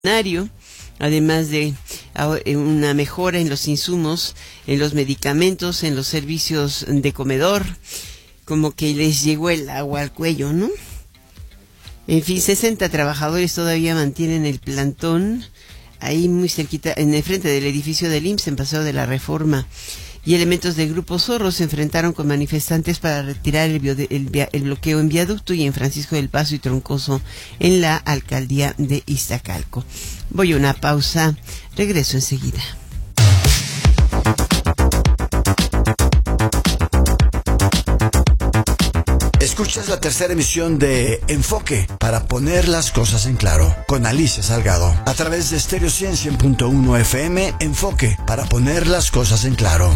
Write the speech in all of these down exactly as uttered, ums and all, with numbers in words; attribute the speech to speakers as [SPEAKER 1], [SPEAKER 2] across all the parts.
[SPEAKER 1] además de una mejora en los insumos, en los medicamentos, en los servicios de comedor, como que les llegó el agua al cuello, ¿no? En fin, sesenta trabajadores todavía mantienen el plantón ahí muy cerquita, en el frente del edificio del I M S S, en Paseo de la Reforma. Y elementos del Grupo Zorro se enfrentaron con manifestantes para retirar el, bio, el, el bloqueo en Viaducto y en Francisco del Paso y Troncoso en la alcaldía de Iztacalco. Voy a una pausa, regreso enseguida.
[SPEAKER 2] Escuchas la tercera emisión de Enfoque, para poner las cosas en claro, con Alicia Salgado, a través de Stereo cien punto uno F M. Enfoque, para poner las cosas en claro.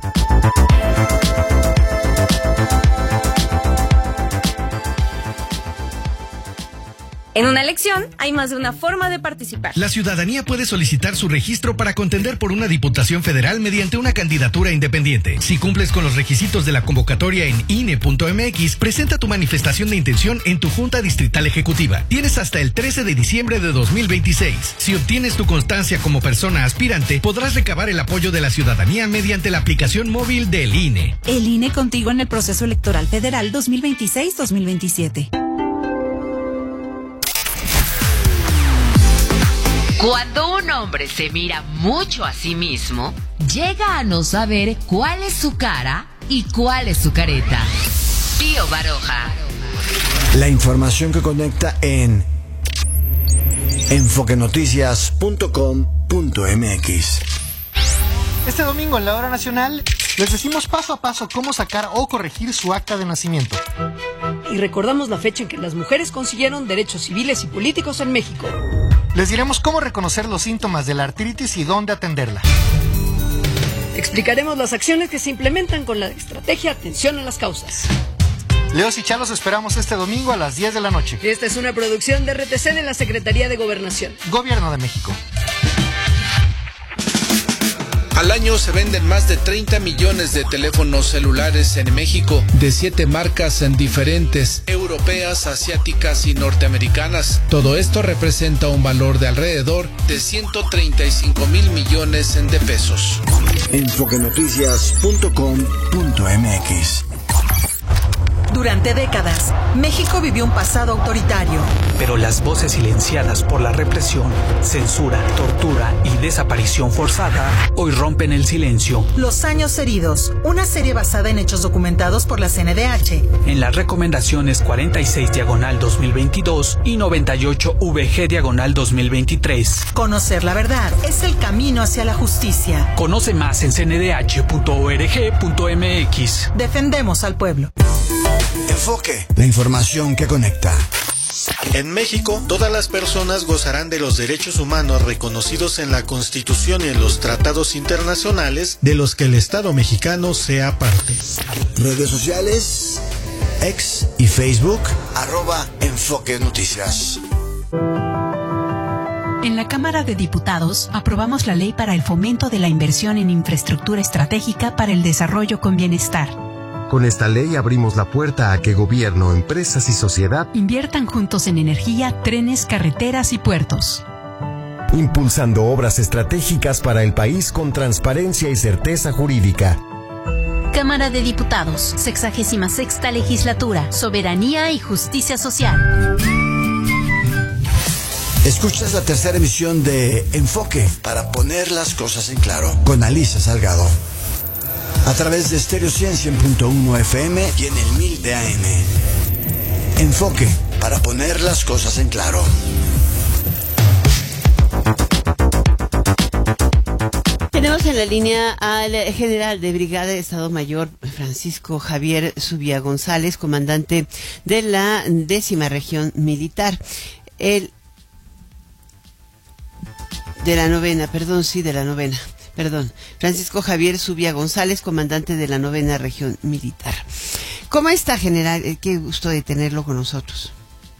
[SPEAKER 3] En una elección hay más de una forma de participar.
[SPEAKER 4] La ciudadanía puede solicitar su registro para contender por una diputación federal mediante una candidatura independiente. Si cumples con los requisitos de la convocatoria en I N E punto M X, presenta tu manifestación de intención en tu Junta Distrital Ejecutiva. Tienes hasta el trece de diciembre de dos mil veintiséis. Si obtienes tu constancia como persona aspirante, podrás recabar el apoyo de la ciudadanía mediante la aplicación móvil del I N E.
[SPEAKER 5] El I N E contigo en el proceso electoral federal dos mil veintiséis dos mil veintisiete.
[SPEAKER 6] Cuando un hombre se mira mucho a sí mismo, llega a no saber cuál es su cara y cuál es su careta. Pío Baroja.
[SPEAKER 2] La información que conecta en enfoque noticias punto com punto m x.
[SPEAKER 7] Este domingo en la Hora Nacional les decimos paso a paso cómo sacar o corregir su acta de nacimiento.
[SPEAKER 8] Y recordamos la fecha en que las mujeres consiguieron derechos civiles y políticos en México.
[SPEAKER 7] Les diremos cómo reconocer los síntomas de la artritis y dónde atenderla.
[SPEAKER 8] Explicaremos las acciones que se implementan con la estrategia Atención a las Causas.
[SPEAKER 7] Leos y Chalos esperamos este domingo a las diez de la noche.
[SPEAKER 8] Esta es una producción de R T C de la Secretaría de Gobernación.
[SPEAKER 7] Gobierno de México.
[SPEAKER 9] Al año se venden más de treinta millones de teléfonos celulares en México, de siete marcas en diferentes, europeas, asiáticas y norteamericanas. Todo esto representa un valor de alrededor de ciento treinta y cinco mil millones de pesos.
[SPEAKER 2] enfoque noticias punto com punto m x.
[SPEAKER 10] Durante décadas, México vivió un pasado autoritario.
[SPEAKER 11] Pero las voces silenciadas por la represión, censura, tortura y desaparición forzada hoy rompen el silencio.
[SPEAKER 10] Los años heridos, una serie basada en hechos documentados por la C N D H.
[SPEAKER 11] En las recomendaciones cuarenta y seis diagonal dos mil veintidós y noventa y ocho V G diagonal dos mil veintitrés.
[SPEAKER 10] Conocer la verdad es el camino hacia la justicia.
[SPEAKER 11] Conoce más en c n d h punto org punto m x.
[SPEAKER 10] Defendemos al pueblo.
[SPEAKER 2] Enfoque, la información que conecta.
[SPEAKER 12] En México, todas las personas gozarán de los derechos humanos reconocidos en la Constitución y en los tratados internacionales de los que el Estado mexicano sea parte.
[SPEAKER 2] Redes sociales, X y Facebook, arroba Enfoque Noticias.
[SPEAKER 5] En la Cámara de Diputados aprobamos la ley para el fomento de la inversión en infraestructura estratégica para el desarrollo con bienestar.
[SPEAKER 13] Con esta ley abrimos la puerta a que gobierno, empresas y sociedad
[SPEAKER 5] inviertan juntos en energía, trenes, carreteras y puertos.
[SPEAKER 13] Impulsando obras estratégicas para el país con transparencia y certeza jurídica.
[SPEAKER 14] Cámara de Diputados, sexagésima sexta legislatura, soberanía y justicia social.
[SPEAKER 2] Escuchas la tercera emisión de Enfoque, para poner las cosas en claro, con Alicia Salgado, a través de Stereo cien punto uno F M y en el mil de A M. Enfoque, para poner las cosas en claro.
[SPEAKER 1] Tenemos en la línea al general de brigada de Estado Mayor Francisco Javier Zubia González, comandante de la décima región militar. El de la novena, perdón, sí, de la novena. Perdón, Francisco Javier Zubia González, comandante de la novena región militar. ¿Cómo está, general? Qué gusto de tenerlo con nosotros.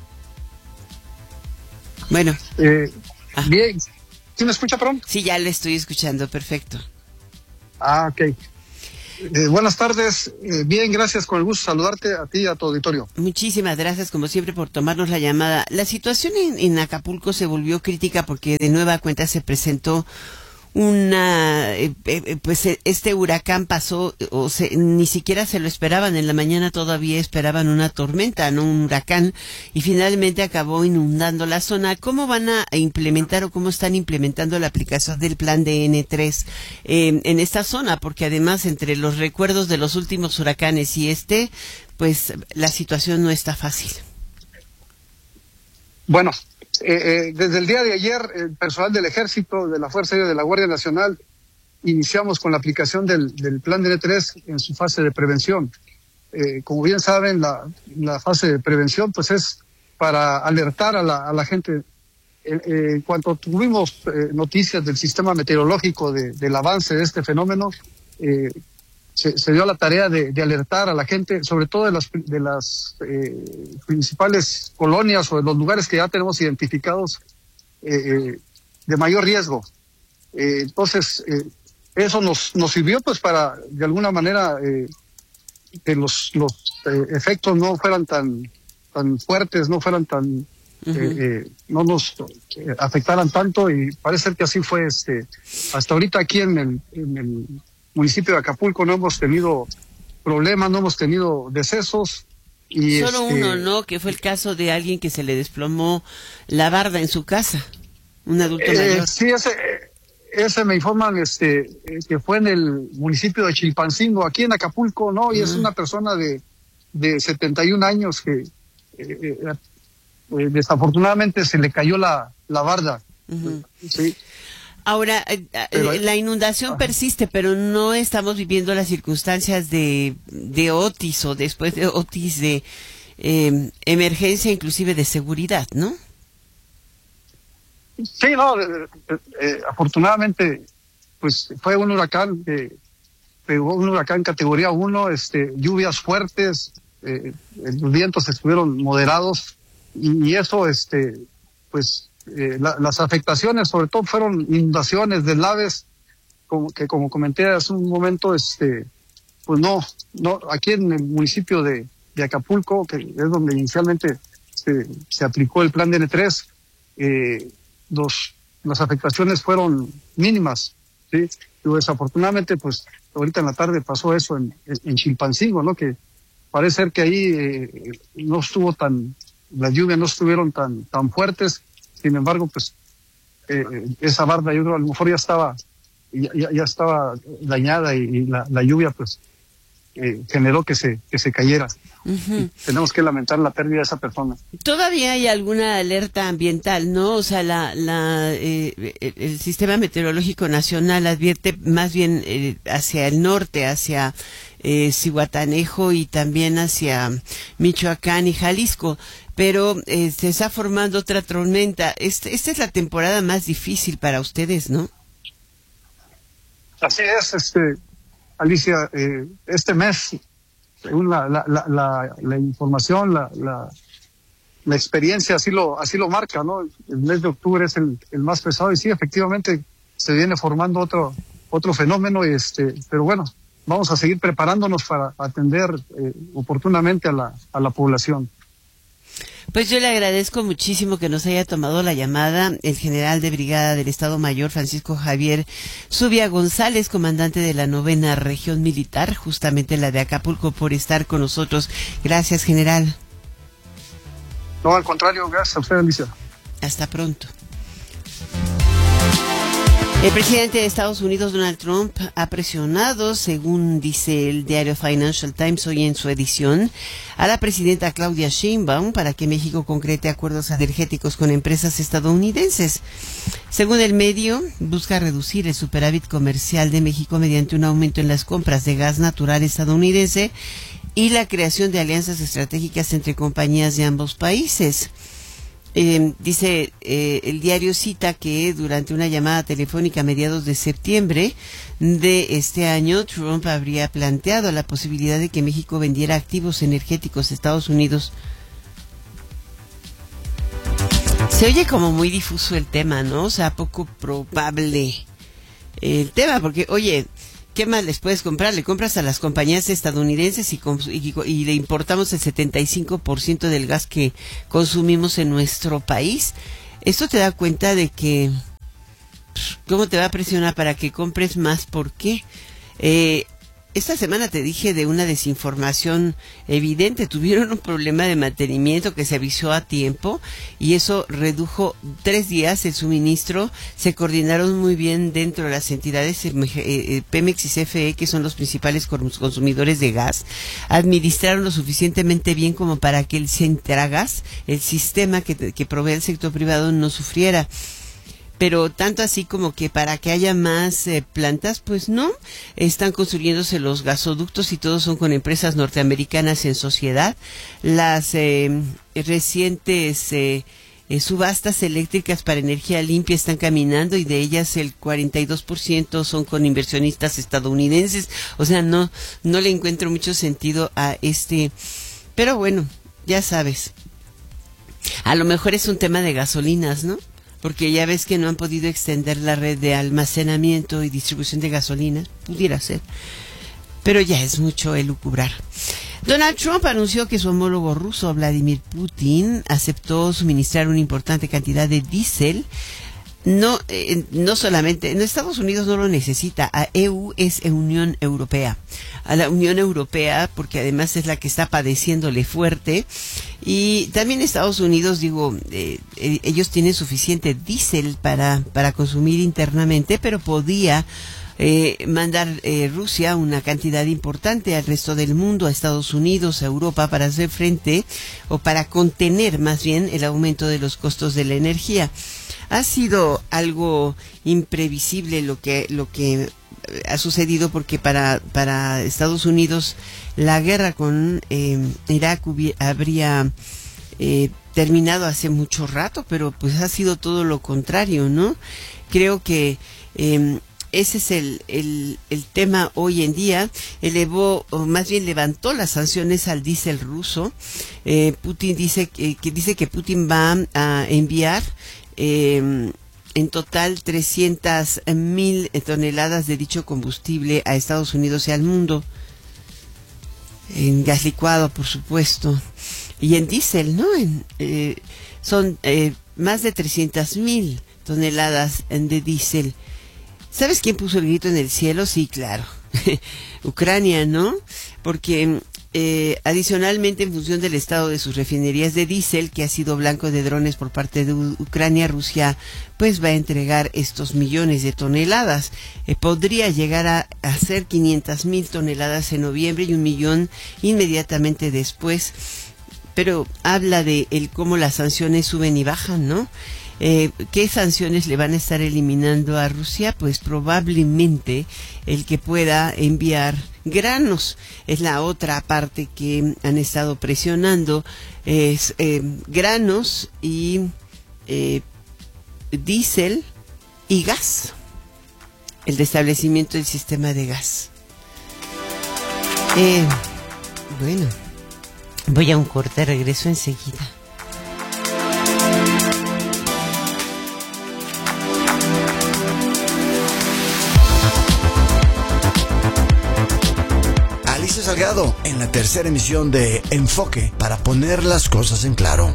[SPEAKER 1] Bueno.
[SPEAKER 15] Eh, ah. Bien. ¿Sí me escucha, perdón?
[SPEAKER 1] Sí, ya le estoy escuchando, perfecto.
[SPEAKER 15] Ah, ok. Eh, buenas tardes, eh, bien, gracias, con el gusto saludarte a ti y a tu auditorio.
[SPEAKER 1] Muchísimas gracias, como siempre, por tomarnos la llamada. La situación en, en Acapulco se volvió crítica porque de nueva cuenta se presentó una, eh, eh, pues este huracán pasó, o se, ni siquiera se lo esperaban, en la mañana todavía esperaban una tormenta, no un huracán, y finalmente acabó inundando la zona. ¿Cómo van a implementar o cómo están implementando la aplicación del plan de N tres eh, en esta zona? Porque además, entre los recuerdos de los últimos huracanes y este, pues la situación no está fácil.
[SPEAKER 15] Bueno, Eh, eh, desde el día de ayer, el personal del Ejército, de la Fuerza Aérea, de la Guardia Nacional, iniciamos con la aplicación del, del plan de N tres en su fase de prevención. Eh, como bien saben, la, la fase de prevención pues es para alertar a la, a la gente. Eh, eh, en cuanto tuvimos eh, noticias del sistema meteorológico de, del avance de este fenómeno, eh, se, se dio la tarea de, de alertar a la gente, sobre todo de las, de las eh, principales colonias o de los lugares que ya tenemos identificados eh, de mayor riesgo. Eh, entonces, eh, eso nos, nos sirvió pues para, de alguna manera, eh, que los, los eh, efectos no fueran tan, tan fuertes, no fueran tan, uh-huh. eh, eh, no nos eh, afectaran tanto, y parece ser que así fue. Este, hasta ahorita aquí en el, en el municipio de Acapulco no hemos tenido problemas, no hemos tenido decesos. Y
[SPEAKER 1] Solo
[SPEAKER 15] este,
[SPEAKER 1] uno, ¿no? Que fue el caso de alguien que se le desplomó la barda en su casa, un adulto
[SPEAKER 15] eh,
[SPEAKER 1] mayor.
[SPEAKER 15] Sí, ese, ese me informan este, que fue en el municipio de Chilpancingo, aquí en Acapulco, ¿no? Y uh-huh. es una persona de, de setenta y un años que eh, eh, desafortunadamente se le cayó la, la barda.
[SPEAKER 1] Uh-huh.
[SPEAKER 15] Sí.
[SPEAKER 1] Ahora, eh,
[SPEAKER 15] pero,
[SPEAKER 1] la inundación ajá. persiste, pero no estamos viviendo las circunstancias de, de Otis o después de Otis de eh, emergencia, inclusive de seguridad, ¿no?
[SPEAKER 15] Sí, no, eh, eh, afortunadamente, pues fue un huracán, eh, pegó un huracán categoría uno, este, lluvias fuertes, eh, los vientos estuvieron moderados, y, y eso, este, pues, Eh, la, las afectaciones sobre todo fueron inundaciones, deslaves, como que como comenté hace un momento, este pues no, no aquí en el municipio de, de Acapulco, que es donde inicialmente se, se aplicó el plan de N tres, eh, los, las afectaciones fueron mínimas, ¿sí? Y desafortunadamente, pues ahorita en la tarde pasó eso en, en, en Chilpancingo, ¿no? Que parece ser que ahí eh, no estuvo tan, las lluvias no estuvieron tan, tan fuertes. Sin embargo, pues eh, esa barda yo creo a lo mejor ya estaba ya, ya estaba dañada, y, y la, la lluvia pues eh, generó que se que se cayera. Uh-huh. Tenemos que lamentar la pérdida de esa persona.
[SPEAKER 1] Todavía hay alguna alerta ambiental, ¿no? O sea, la la eh, el Sistema Meteorológico Nacional advierte más bien eh, hacia el norte, hacia eh, Zihuatanejo y también hacia Michoacán y Jalisco. Pero eh, se está formando otra tormenta. Este, esta es la temporada más difícil para ustedes, ¿no?
[SPEAKER 15] Así es, este, Alicia, eh, este mes, según la, la, la, la, la información, la, la, la experiencia así lo, así lo marca, ¿no? El mes de octubre es el, el más pesado, y sí, efectivamente se viene formando otro, otro fenómeno, y este, pero bueno, vamos a seguir preparándonos para atender eh, oportunamente a la, a la población.
[SPEAKER 1] Pues yo le agradezco muchísimo que nos haya tomado la llamada el general de brigada del Estado Mayor Francisco Javier Zubia González, comandante de la novena región militar, justamente la de Acapulco, por estar con nosotros. Gracias, general.
[SPEAKER 15] No, al contrario, gracias a usted, Alicia.
[SPEAKER 1] Hasta pronto. El presidente de Estados Unidos, Donald Trump, ha presionado, según dice el diario Financial Times hoy en su edición, a la presidenta Claudia Sheinbaum para que México concrete acuerdos energéticos con empresas estadounidenses. Según el medio, busca reducir el superávit comercial de México mediante un aumento en las compras de gas natural estadounidense y la creación de alianzas estratégicas entre compañías de ambos países. Eh, dice eh, el diario cita que durante una llamada telefónica a mediados de septiembre de este año, Trump habría planteado la posibilidad de que México vendiera activos energéticos a Estados Unidos. Se oye como muy difuso el tema, ¿no? O sea, poco probable el tema, porque, oye, ¿qué más les puedes comprar? Le compras a las compañías estadounidenses y, y, y le importamos el setenta y cinco por ciento del gas que consumimos en nuestro país. Esto te da cuenta de que, ¿cómo te va a presionar para que compres más? ¿Por qué? Eh, esta semana te dije de una desinformación evidente. Tuvieron un problema de mantenimiento que se avisó a tiempo y eso redujo tres días el suministro. Se coordinaron muy bien dentro de las entidades eh, Pemex y C F E, que son los principales consumidores de gas. Administraron lo suficientemente bien como para que el Centragas, el sistema que, que provee el sector privado, no sufriera. Pero tanto así como que para que haya más eh, plantas, pues no, están construyéndose los gasoductos y todos son con empresas norteamericanas en sociedad. Las eh, recientes eh, eh, subastas eléctricas para energía limpia están caminando y de ellas el cuarenta y dos por ciento son con inversionistas estadounidenses. O sea, no, no le encuentro mucho sentido a este, pero bueno, ya sabes, a lo mejor es un tema de gasolinas, ¿no? Porque ya ves que no han podido extender la red de almacenamiento y distribución de gasolina. Pudiera ser. Pero ya es mucho elucubrar. Donald Trump anunció que su homólogo ruso, Vladimir Putin, aceptó suministrar una importante cantidad de diésel. No, eh, no solamente, en Estados Unidos no lo necesita, a E U es Unión Europea, a la Unión Europea, porque además es la que está padeciéndole fuerte, y también Estados Unidos, digo, eh, eh, ellos tienen suficiente diésel para, para consumir internamente, pero podía eh, mandar eh, Rusia una cantidad importante al resto del mundo, a Estados Unidos, a Europa, para hacer frente, o para contener más bien el aumento de los costos de la energía. Ha sido algo imprevisible lo que lo que ha sucedido, porque para para Estados Unidos la guerra con eh, Irak hubiera, habría eh, terminado hace mucho rato, pero pues ha sido todo lo contrario, ¿no? Creo que eh, ese es el, el, el tema hoy en día. Elevó, o más bien levantó las sanciones al diésel ruso. Eh, Putin dice que, que dice que Putin va a enviar Eh, en total trescientas mil toneladas de dicho combustible a Estados Unidos y al mundo, en gas licuado, por supuesto, y en diésel, ¿no? En, eh, son eh, más de trescientas mil toneladas de diésel. ¿Sabes quién puso el grito en el cielo? Sí, claro, Ucrania, ¿no? Porque Eh, adicionalmente, en función del estado de sus refinerías de diésel, que ha sido blanco de drones por parte de U- Ucrania, Rusia pues va a entregar estos millones de toneladas. Eh, podría llegar a, a ser quinientas mil toneladas en noviembre y un millón inmediatamente después. Pero habla de el cómo las sanciones suben y bajan, ¿no? Eh, ¿Qué sanciones le van a estar eliminando a Rusia? Pues probablemente el que pueda enviar granos. Es la otra parte que han estado presionando, es eh, granos y eh, diésel y gas, el restablecimiento del sistema de gas. Eh, bueno, voy a un corte, regreso enseguida.
[SPEAKER 2] Salgado en la tercera emisión de Enfoque, para poner las cosas en claro.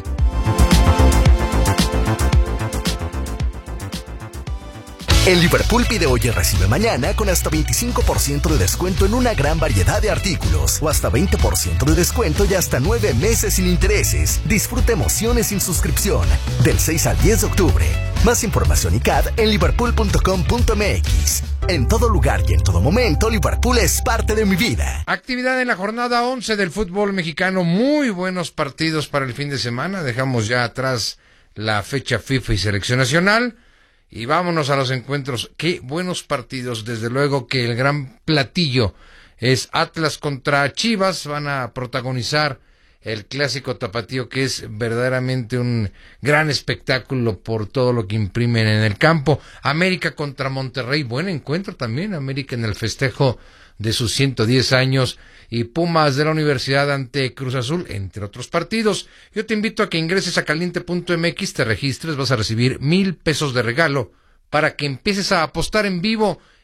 [SPEAKER 16] En Liverpool pide hoy y recibe mañana con hasta veinticinco por ciento de descuento en una gran variedad de artículos, o hasta veinte por ciento de descuento y hasta nueve meses sin intereses. Disfruta emociones sin suscripción del seis al diez de octubre. Más información y C A D en liverpool punto com punto m x. En todo lugar y en todo momento, Liverpool es parte de mi vida.
[SPEAKER 17] Actividad en la jornada once del fútbol mexicano. Muy buenos partidos para el fin de semana. Dejamos ya atrás la fecha FIFA y selección nacional y vámonos a los encuentros. Qué buenos partidos. Desde luego que el gran platillo es Atlas contra Chivas. Van a protagonizar el clásico tapatío, que es verdaderamente un gran espectáculo por todo lo que imprimen en el campo. América contra Monterrey, buen encuentro también, América en el festejo de sus ciento diez años, y Pumas de la Universidad ante Cruz Azul, entre otros partidos. Yo te invito a que ingreses a caliente punto m x, te registres, vas a recibir mil pesos de regalo para que empieces a apostar en vivo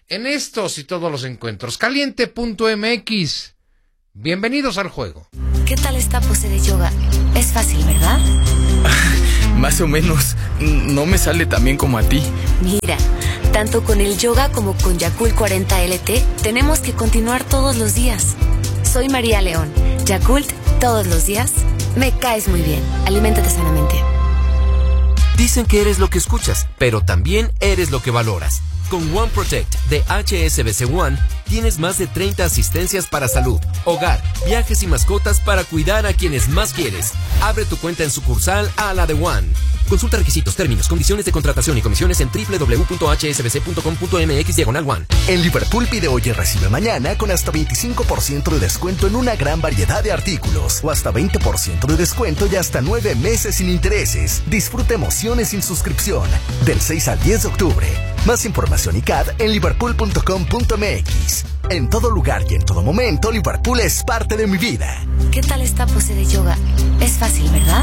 [SPEAKER 17] en estos y todos los encuentros. Caliente punto m x. Bienvenidos al juego.
[SPEAKER 18] ¿Qué tal esta pose de yoga? Es fácil, ¿verdad?
[SPEAKER 19] Más o menos. No me sale tan bien como a ti.
[SPEAKER 18] Mira, tanto con el yoga como con Yakult cuarenta L T, tenemos que continuar todos los días. Soy María León. Yakult, todos los días. Me caes muy bien. Aliméntate sanamente.
[SPEAKER 20] Dicen que eres lo que escuchas, pero también eres lo que valoras. Con One Protect de H S B C One tienes más de treinta asistencias para salud, hogar, viajes y mascotas para cuidar a quienes más quieres. Abre tu cuenta en sucursal a la de One. Consulta requisitos, términos, condiciones de contratación y comisiones en doble u doble u doble u punto h s b c punto com punto m x diagonal One.
[SPEAKER 16] En Liverpool pide hoy y recibe mañana con hasta veinticinco por ciento de descuento en una gran variedad de artículos o hasta veinte por ciento de descuento y hasta nueve meses sin intereses. Disfruta emociones sin suscripción del seis al diez de octubre. Más información y C A D en liverpool punto com punto m x. En todo lugar y en todo momento, Liverpool es parte de mi vida.
[SPEAKER 18] ¿Qué tal esta pose de yoga? Es fácil, ¿verdad?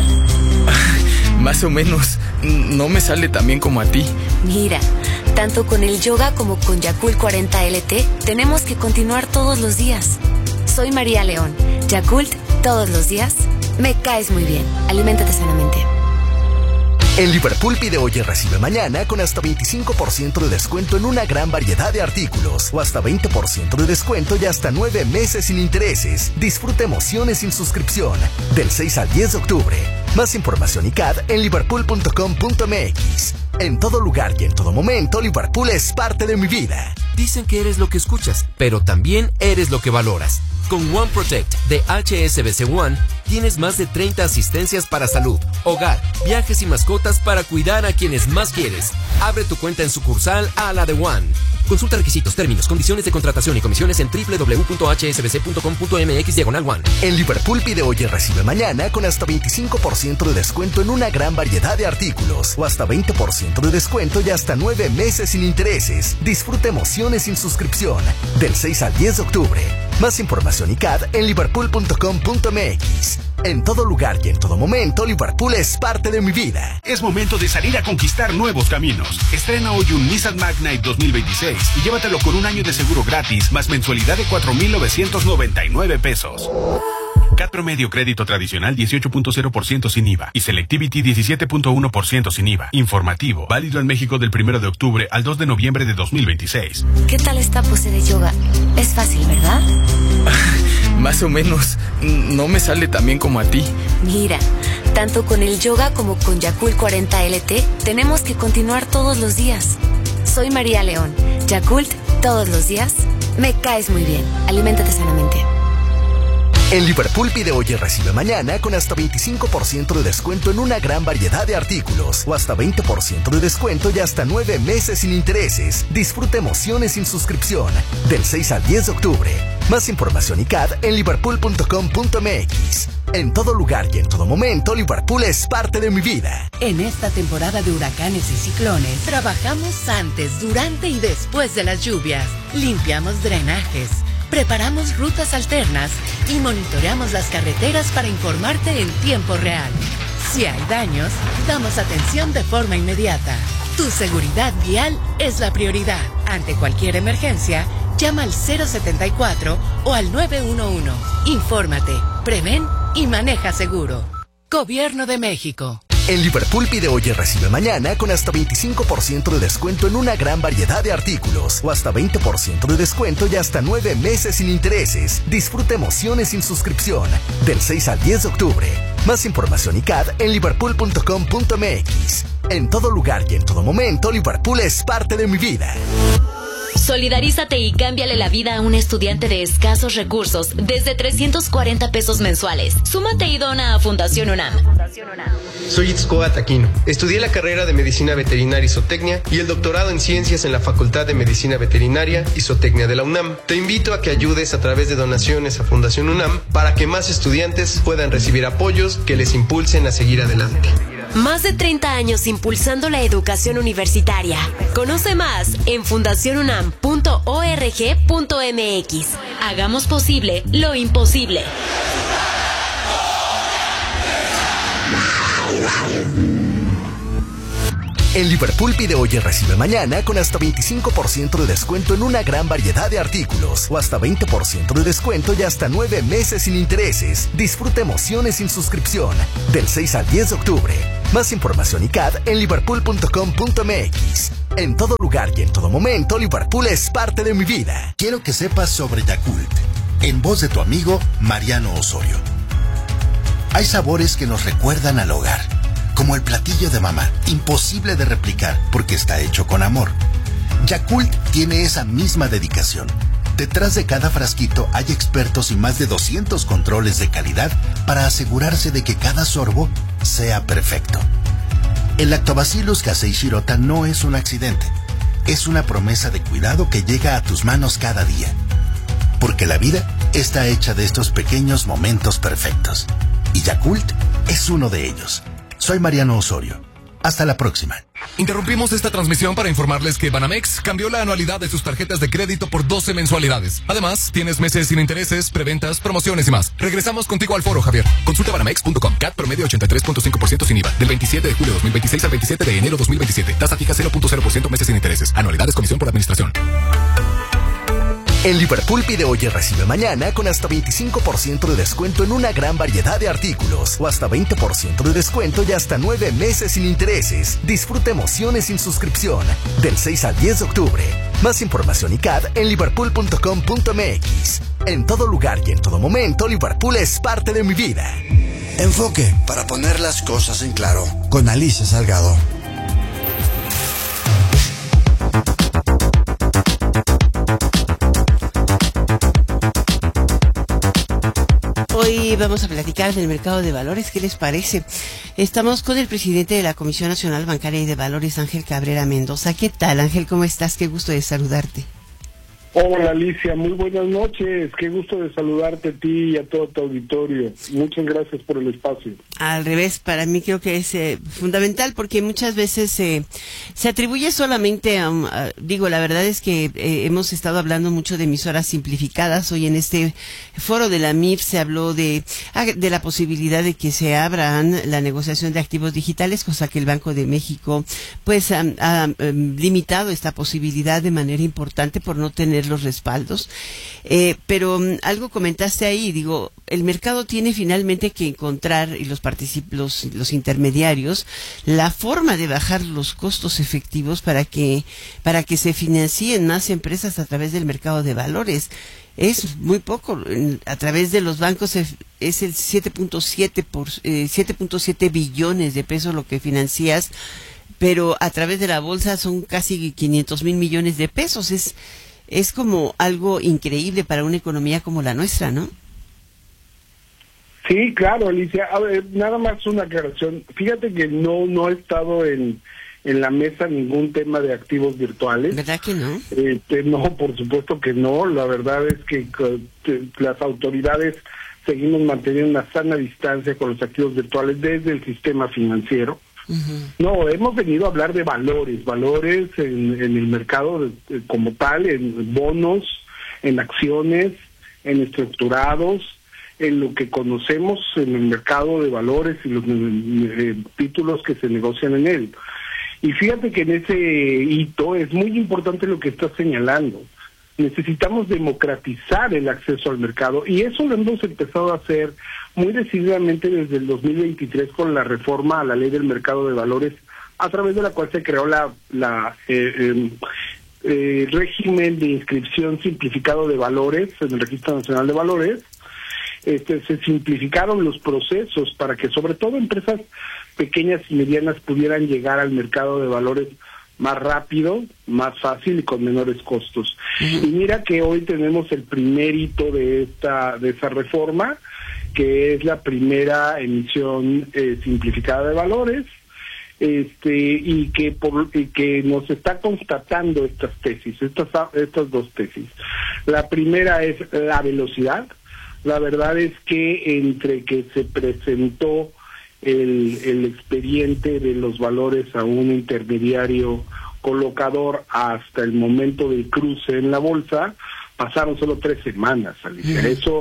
[SPEAKER 19] Más o menos. No me sale tan bien como a ti.
[SPEAKER 18] Mira, tanto con el yoga como con Yakult cuarenta L T, tenemos que continuar todos los días. Soy María León. Yakult, todos los días. Me caes muy bien. Aliméntate sanamente.
[SPEAKER 16] En Liverpool pide hoy y recibe mañana con hasta veinticinco por ciento de descuento en una gran variedad de artículos o hasta veinte por ciento de descuento y hasta nueve meses sin intereses. Disfruta emociones sin suscripción del seis al diez de octubre. Más información y C A D en liverpool punto com punto m x. En todo lugar y en todo momento, Liverpool es parte de mi vida.
[SPEAKER 20] Dicen que eres lo que escuchas, pero también eres lo que valoras. Con One Protect de H S B C One tienes más de treinta asistencias para salud, hogar, viajes y mascotas para cuidar a quienes más quieres. Abre tu cuenta en sucursal a la de One. Consulta requisitos, términos, condiciones de contratación y comisiones en doble u doble u doble u punto h s b c punto com punto m x diagonal One.
[SPEAKER 16] En Liverpool pide hoy y recibe mañana con hasta veinticinco por ciento de descuento en una gran variedad de artículos o hasta veinte por ciento de descuento y hasta nueve meses sin intereses. Disfruta emociones sin suscripción del seis al diez de octubre. Más información y C A D en liverpool punto com punto m x. En todo lugar y en todo momento, Liverpool es parte de mi vida.
[SPEAKER 21] Es momento de salir a conquistar nuevos caminos. Estrena hoy un Nissan Magnite dos mil veintiséis y llévatelo con un año de seguro gratis más mensualidad de cuatro mil novecientos noventa y nueve pesos. C A D promedio crédito tradicional dieciocho punto cero por ciento sin I V A y Selectivity diecisiete punto uno por ciento sin I V A. Informativo, válido en México del primero de octubre al dos de noviembre de dos mil veintiséis.
[SPEAKER 18] ¿Qué tal esta pose de yoga? Es fácil, ¿verdad?
[SPEAKER 19] Más o menos. No me sale tan bien como a ti.
[SPEAKER 18] Mira, tanto con el yoga como con Yakult cuarenta L T, tenemos que continuar todos los días. Soy María León. Yakult, todos los días. Me caes muy bien. Aliméntate sanamente.
[SPEAKER 16] En Liverpool pide hoy y recibe mañana con hasta veinticinco por ciento de descuento en una gran variedad de artículos o hasta veinte por ciento de descuento y hasta nueve meses sin intereses. Disfruta emociones sin suscripción del seis al diez de octubre. Más información y C A D en liverpool punto com punto m x. En todo lugar y en todo momento, Liverpool es parte de mi vida.
[SPEAKER 22] En esta temporada de huracanes y ciclones, trabajamos antes, durante y después de las lluvias. Limpiamos drenajes, preparamos rutas alternas y monitoreamos las carreteras para informarte en tiempo real. Si hay daños, damos atención de forma inmediata. Tu seguridad vial es la prioridad. Ante cualquier emergencia, llama al cero setenta y cuatro o al nueve uno uno. Infórmate, prevén y maneja seguro. Gobierno de México.
[SPEAKER 16] En Liverpool pide hoy y recibe mañana con hasta veinticinco por ciento de descuento en una gran variedad de artículos o hasta veinte por ciento de descuento y hasta nueve meses sin intereses. Disfruta emociones sin suscripción del seis al diez de octubre. Más información y C A D en liverpool punto com punto m x. En todo lugar y en todo momento, Liverpool es parte de mi vida.
[SPEAKER 23] Solidarízate y cámbiale la vida a un estudiante de escasos recursos desde trescientos cuarenta pesos mensuales. Súmate y dona a Fundación UNAM.
[SPEAKER 24] Soy Itzcoat Aquino. Estudié la carrera de Medicina Veterinaria y Zootecnia y el doctorado en Ciencias en la Facultad de Medicina Veterinaria y Zootecnia de la UNAM. Te invito a que ayudes a través de donaciones a Fundación UNAM para que más estudiantes puedan recibir apoyos que les impulsen a seguir adelante.
[SPEAKER 23] Más de treinta años impulsando la educación universitaria. Conoce más en fundación unam punto org punto m x. Hagamos posible lo imposible.
[SPEAKER 16] En Liverpool pide hoy y recibe mañana con hasta veinticinco por ciento de descuento en una gran variedad de artículos o hasta veinte por ciento de descuento y hasta nueve meses sin intereses. Disfruta emociones sin suscripción del seis al diez de octubre. Más información y C A D en liverpool punto com punto m x. En todo lugar y en todo momento, Liverpool es parte de mi vida.
[SPEAKER 3] Quiero que sepas sobre Yakult, en voz de tu amigo Mariano Osorio. Hay sabores que nos recuerdan al hogar, como el platillo de mamá, imposible de replicar porque está hecho con amor. Yakult tiene esa misma dedicación. Detrás de cada frasquito hay expertos y más de doscientos controles de calidad para asegurarse de que cada sorbo sea perfecto. El Lactobacillus casei shirota no es un accidente, es una promesa de cuidado que llega a tus manos cada día. Porque la vida está hecha de estos pequeños momentos perfectos. Y Yakult es uno de ellos. Soy Mariano Osorio. Hasta la próxima.
[SPEAKER 4] Interrumpimos esta transmisión para informarles que Banamex cambió la anualidad de sus tarjetas de crédito por doce mensualidades. Además, tienes meses sin intereses, preventas, promociones y más. Regresamos contigo al foro, Javier. Consulta banamex punto com. C A T promedio ochenta y tres punto cinco por ciento sin I V A. Del veintisiete de julio de dos mil veintiséis al veintisiete de enero de dos mil veintisiete. Tasa fija cero punto cero por ciento meses sin intereses. Anualidades, comisión por administración.
[SPEAKER 16] En Liverpool pide hoy y recibe mañana con hasta veinticinco por ciento de descuento en una gran variedad de artículos o hasta veinte por ciento de descuento y hasta nueve meses sin intereses. Disfruta emociones sin suscripción del seis al diez de octubre. Más información y C A D en liverpool punto com punto m x. En todo lugar y en todo momento, Liverpool es parte de mi vida.
[SPEAKER 2] Enfoque para poner las cosas en claro con Alicia Salgado.
[SPEAKER 1] Hoy vamos a platicar del mercado de valores. ¿Qué les parece? Estamos con el presidente de la Comisión Nacional Bancaria y de Valores, Ángel Cabrera Mendoza. ¿Qué tal, Ángel? ¿Cómo estás? Qué gusto de saludarte.
[SPEAKER 6] Hola, Alicia, muy buenas noches. Qué gusto de saludarte a ti y a todo tu auditorio. Muchas gracias por el espacio.
[SPEAKER 1] Al revés, para mí creo que es eh, fundamental porque muchas veces eh, se atribuye solamente a, a, digo, la verdad es que eh, hemos estado hablando mucho de emisoras simplificadas. Hoy en este foro de la M I P se habló de, de la posibilidad de que se abran la negociación de activos digitales, cosa que el Banco de México pues ha, ha, ha limitado esta posibilidad de manera importante por no tener los respaldos, eh, pero um, algo comentaste ahí, digo, el mercado tiene finalmente que encontrar, y los particip los, los intermediarios, la forma de bajar los costos efectivos para que, para que se financien más empresas a través del mercado de valores. Es muy poco, a través de los bancos es el siete punto siete por eh, siete punto siete billones de pesos lo que financias, pero a través de la bolsa son casi quinientos mil millones de pesos. Es Es como algo increíble para una economía como la nuestra, ¿no?
[SPEAKER 6] Sí, claro, Alicia. A ver, nada más una aclaración. Fíjate que no no ha estado en, en la mesa ningún tema de activos virtuales.
[SPEAKER 1] ¿Verdad que no?
[SPEAKER 6] Este, no, por supuesto que no. La verdad es que, que las autoridades seguimos manteniendo una sana distancia con los activos virtuales desde el sistema financiero. Uh-huh. No, hemos venido a hablar de valores, valores en, en el mercado de, como tal, en bonos, en acciones, en estructurados, en lo que conocemos en el mercado de valores y los eh, títulos que se negocian en él. Y fíjate que en ese hito es muy importante lo que estás señalando. Necesitamos democratizar el acceso al mercado y eso lo hemos empezado a hacer muy decididamente desde el dos mil veintitrés con la reforma a la ley del mercado de valores, a través de la cual se creó la, la eh, eh, eh, régimen de inscripción simplificado de valores en el Registro Nacional de Valores. Este, se simplificaron los procesos para que sobre todo empresas pequeñas y medianas pudieran llegar al mercado de valores más rápido, más fácil y con menores costos. Uh-huh. Y mira que hoy tenemos el primer hito de esta de esa reforma, que es la primera emisión eh, simplificada de valores, este y que por y que nos está constatando estas tesis, estas estas dos tesis. La primera es la velocidad. La verdad es que entre que se presentó el, el expediente de los valores a un intermediario colocador hasta el momento del cruce en la bolsa, pasaron solo tres semanas, Alicia. Uh-huh. Eso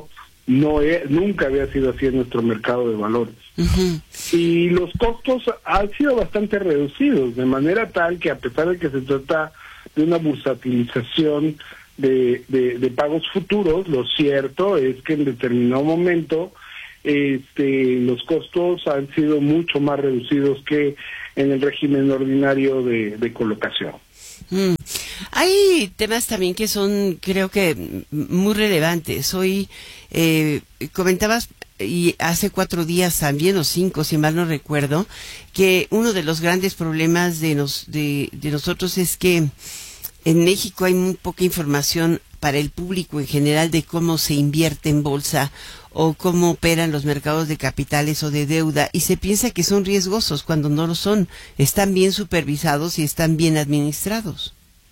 [SPEAKER 6] No es, nunca había sido así en nuestro mercado de valores. Uh-huh. Y los costos han sido bastante reducidos, de manera tal que a pesar de que se trata de una bursatilización de, de, de pagos futuros, lo cierto es que en determinado momento este, los costos han sido mucho más reducidos que en el régimen ordinario de, de colocación.
[SPEAKER 1] Mm. Hay temas también que son, creo que, muy relevantes. Hoy eh, comentabas, y hace cuatro días también, o cinco, si mal no recuerdo, que uno de los grandes problemas de, nos, de, de nosotros es que en México hay muy poca información para el público en general de cómo se invierte en bolsa o cómo operan los mercados de capitales o de deuda, y se piensa que son riesgosos cuando no lo son. Están bien supervisados y están bien administrados.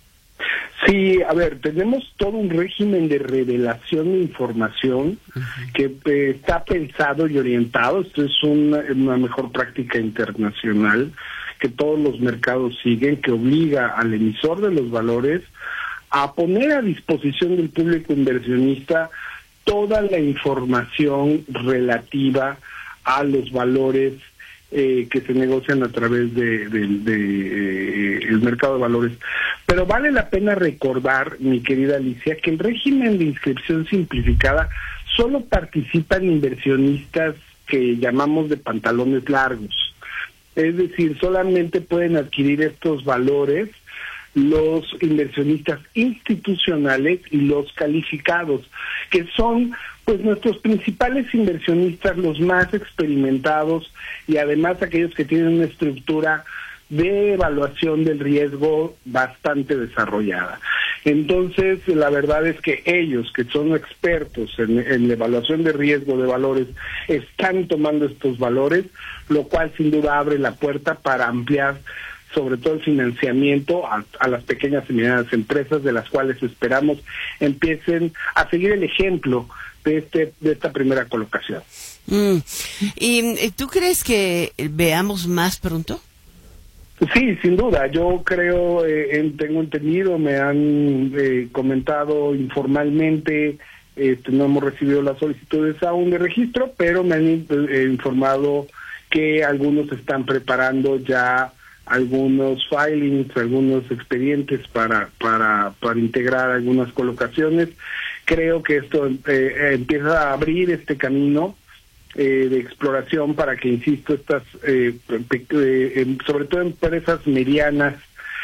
[SPEAKER 6] Sí, a ver, tenemos todo un régimen de revelación de información uh-huh. que eh, está pensado y orientado. Esto es una, una mejor práctica internacional que todos los mercados siguen, que obliga al emisor de los valores a poner a disposición del público inversionista toda la información relativa a los valores eh, que se negocian a través de, de, de, de eh, el mercado de valores. Pero vale la pena recordar, mi querida Alicia, que el régimen de inscripción simplificada solo participan inversionistas que llamamos de pantalones largos. Es decir, solamente pueden adquirir estos valores los inversionistas institucionales y los calificados, que son pues nuestros principales inversionistas, los más experimentados y además aquellos que tienen una estructura de evaluación del riesgo bastante desarrollada. Entonces, la verdad es que ellos, que son expertos en, en la evaluación de riesgo de valores, están tomando estos valores, lo cual sin duda abre la puerta para ampliar sobre todo el financiamiento a, a las pequeñas y medianas empresas, de las cuales esperamos empiecen a seguir el ejemplo de este de esta primera colocación.
[SPEAKER 1] Mm. ¿Y tú crees que veamos más pronto?
[SPEAKER 6] Sí, sin duda. Yo creo, eh, tengo entendido, me han eh, comentado informalmente, eh, no hemos recibido las solicitudes aún de registro, pero me han eh, informado que algunos están preparando ya algunos filings, algunos expedientes para para para integrar algunas colocaciones. Creo que esto eh, empieza a abrir este camino eh, de exploración para que, insisto, estas eh, eh, sobre todo empresas medianas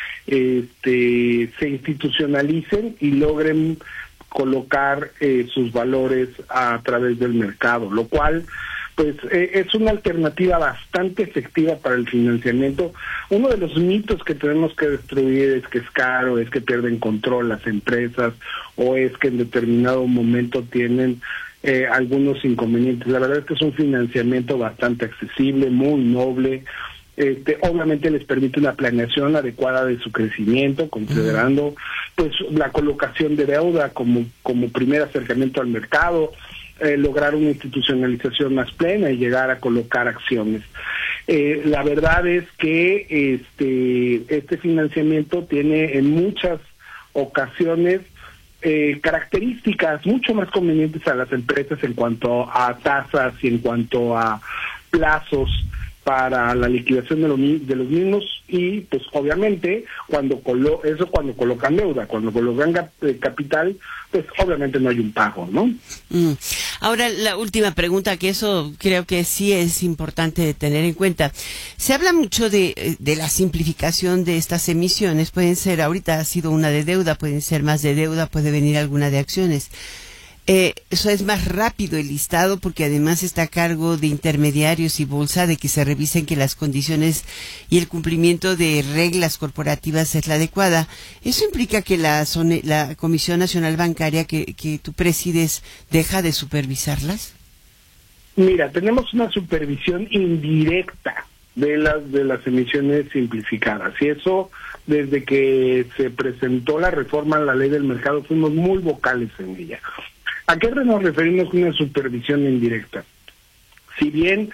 [SPEAKER 6] este, se institucionalicen y logren colocar eh, sus valores a través del mercado, lo cual pues eh, es una alternativa bastante efectiva para el financiamiento. Uno de los mitos que tenemos que destruir es que es caro, es que pierden control las empresas o es que en determinado momento tienen eh, algunos inconvenientes. La verdad es que es un financiamiento bastante accesible, muy noble. Este, obviamente les permite una planeación adecuada de su crecimiento, considerando pues la colocación de deuda como como primer acercamiento al mercado. Eh, lograr una institucionalización más plena y llegar a colocar acciones. Eh, la verdad es que este este financiamiento tiene en muchas ocasiones eh, características mucho más convenientes a las empresas en cuanto a tasas y en cuanto a plazos para la liquidación de, lo, de los mismos, y pues obviamente cuando colo eso cuando colocan deuda, cuando colocan eh, capital, pues obviamente no hay un pago, ¿no?
[SPEAKER 1] Mm. Ahora, la última pregunta, que eso creo que sí es importante tener en cuenta. Se habla mucho de, de la simplificación de estas emisiones. Pueden ser, ahorita ha sido una de deuda, pueden ser más de deuda, puede venir alguna de acciones. Eh, eso es más rápido el listado, porque además está a cargo de intermediarios y bolsa de que se revisen que las condiciones y el cumplimiento de reglas corporativas es la adecuada. ¿Eso implica que la, la Comisión Nacional Bancaria que, que tú presides deja de supervisarlas?
[SPEAKER 6] Mira, tenemos una supervisión indirecta de las de las emisiones simplificadas, y eso desde que se presentó la reforma a la ley del mercado fuimos muy vocales en ella. ¿A qué nos referimos con una supervisión indirecta? Si bien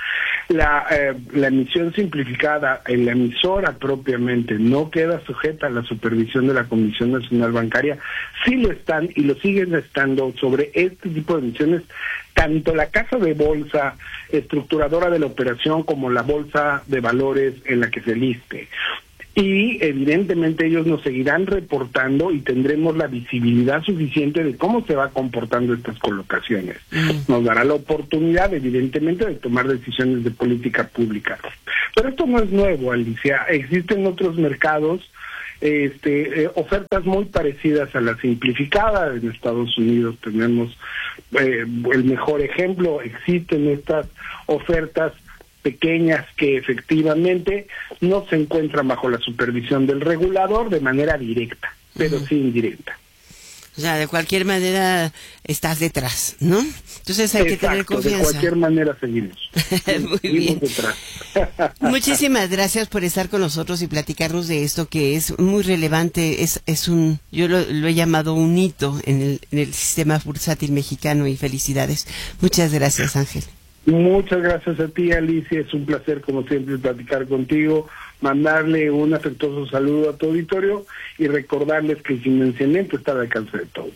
[SPEAKER 6] La, eh, la emisión simplificada en la emisora propiamente no queda sujeta a la supervisión de la Comisión Nacional Bancaria. Sí lo están y lo siguen estando sobre este tipo de emisiones, tanto la casa de bolsa estructuradora de la operación como la bolsa de valores en la que se liste. Y evidentemente ellos nos seguirán reportando y tendremos la visibilidad suficiente de cómo se va comportando estas colocaciones. Mm. Nos dará la oportunidad, evidentemente, de tomar decisiones de política pública. Pero esto no es nuevo, Alicia. Existen otros mercados, este, eh, ofertas muy parecidas a la simplificada. En Estados Unidos tenemos eh, el mejor ejemplo. Existen estas ofertas pequeñas que efectivamente no se encuentran bajo la supervisión del regulador de manera directa, pero uh-huh. sí indirecta.
[SPEAKER 1] O sea, de cualquier manera estás detrás, ¿no? Entonces hay Exacto, que tener confianza.
[SPEAKER 6] De cualquier manera seguimos.
[SPEAKER 1] Muy bien. Detrás. Muchísimas gracias por estar con nosotros y platicarnos de esto que es muy relevante. Es es un, yo lo, lo he llamado un hito en el, en el sistema bursátil mexicano y felicidades. Muchas gracias, Ángel.
[SPEAKER 6] Muchas gracias a ti, Alicia. Es un placer, como siempre, platicar contigo, mandarle un afectuoso saludo a tu auditorio y recordarles que el financiamiento está al alcance de todos.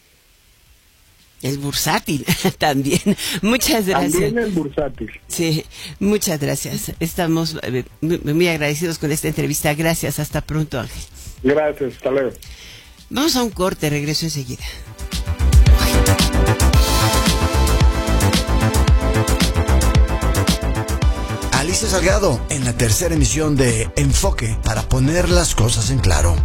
[SPEAKER 1] El bursátil también. Muchas gracias.
[SPEAKER 6] También el bursátil.
[SPEAKER 1] Sí, muchas gracias. Estamos eh, muy, muy agradecidos con esta entrevista. Gracias. Hasta pronto, Ángel.
[SPEAKER 6] Gracias. Hasta luego.
[SPEAKER 1] Vamos a un corte. Regreso enseguida.
[SPEAKER 2] Alicia Salgado en la tercera emisión de Enfoque para poner las cosas en claro.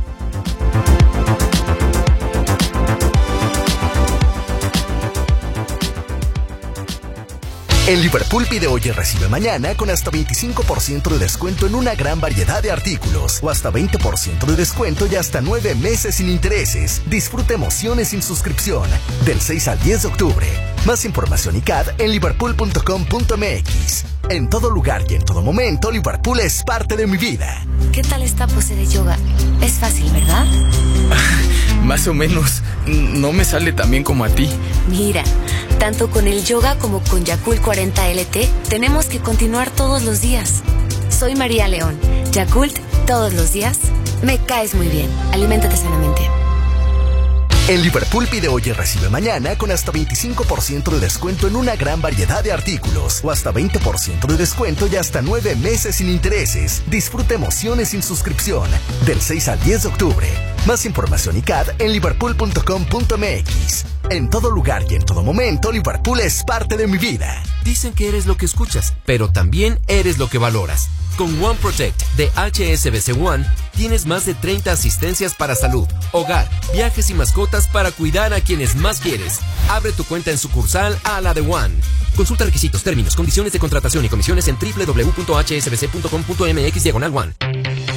[SPEAKER 16] En Liverpool pide hoy y recibe mañana con hasta veinticinco por ciento de descuento en una gran variedad de artículos o hasta veinte por ciento de descuento y hasta nueve meses sin intereses. Disfruta emociones sin suscripción del seis al diez de octubre. Más información y C A D en liverpool punto com punto m x. En todo lugar y en todo momento, Liverpool es parte de mi vida.
[SPEAKER 18] ¿Qué tal esta pose de yoga? Es fácil, ¿verdad?
[SPEAKER 19] Más o menos. No me sale tan bien como a ti.
[SPEAKER 18] Mira, tanto con el yoga como con Yakult cuarenta L T, tenemos que continuar todos los días. Soy María León. Yakult, todos los días. Me caes muy bien. Aliméntate sanamente.
[SPEAKER 16] En Liverpool pide hoy y recibe mañana con hasta veinticinco por ciento de descuento en una gran variedad de artículos o hasta veinte por ciento de descuento y hasta nueve meses sin intereses. Disfruta emociones sin suscripción del seis al diez de octubre. Más información y C A D en liverpool punto com punto m x. En todo lugar y en todo momento, Liverpool es parte de mi vida.
[SPEAKER 20] Dicen que eres lo que escuchas, pero también eres lo que valoras. Con One Protect de H S B C One tienes más de treinta asistencias para salud, hogar, viajes y mascotas para cuidar a quienes más quieres. Abre tu cuenta en sucursal a la de One. Consulta requisitos, términos, condiciones de contratación y comisiones en doble u doble u doble u punto h s b c punto com punto m x diagonal one.